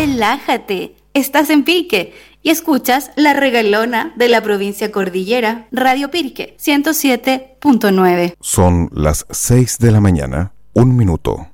Relájate, estás en Pirque y escuchas La Regalona de la provincia Cordillera, Radio Pirque 107.9. Son las 6 de la mañana, 1 minuto.